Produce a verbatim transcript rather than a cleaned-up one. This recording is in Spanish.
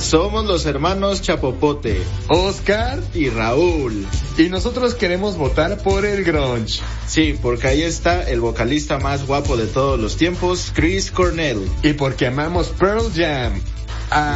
Somos los hermanos Chapopote, Oscar y Raúl. Y nosotros queremos votar por el grunge. Sí, porque ahí está el vocalista más guapo de todos los tiempos, Chris Cornell. Y porque amamos Pearl Jam. Ah,